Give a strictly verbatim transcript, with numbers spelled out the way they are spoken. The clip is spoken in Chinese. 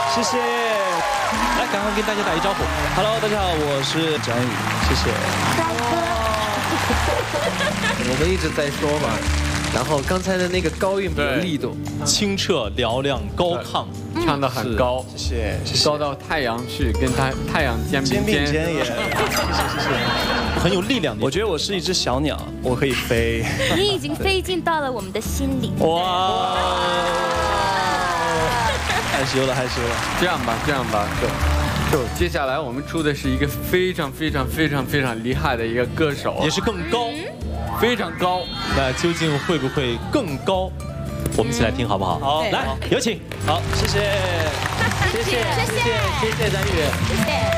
谢谢。来，赶快跟大家打一招呼。Hello， 大家好，我是展宇，谢谢。 我们一直在说嘛，然后刚才的那个高韵没有力度， 清澈嘹亮高亢， 唱得很高， 谢谢，谢谢高到太阳去，跟太太阳肩并肩并肩肩也，谢谢谢谢，很有力量的。我觉得我是一只小鸟，我可以飞。 你已经飞进到了我们的心里。 哇！害羞了，害羞了。 这样吧，这样吧，就就接下来我们出的是一个非常非常非常非常厉害的一个歌手， 也是更高， 非常高。 那究竟会不会更高？我们一起来听好不好？好，来有请。好，谢谢， 谢谢谢谢谢谢张宇。 谢谢。